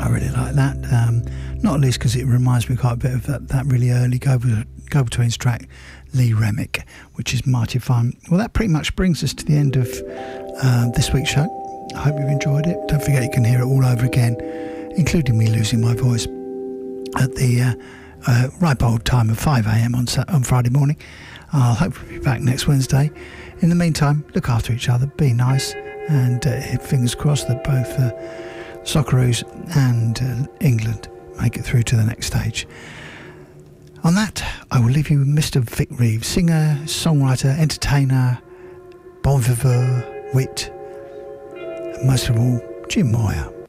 I really like that. Not least because it reminds me quite a bit of that really early Go-Betweens track, Lee Remick, which is mighty fun. Well, that pretty much brings us to the end of this week's show. I hope you've enjoyed it. Don't forget you can hear it all over again, including me losing my voice at the ripe old time of 5 a.m. on Friday morning. I'll hopefully be back next Wednesday. In the meantime, look after each other, be nice, and fingers crossed that both Socceroos and England make it through to the next stage. On that, I will leave you with Mr. Vic Reeves, singer, songwriter, entertainer, bon viveur, wit, and most of all, Jim Moyer.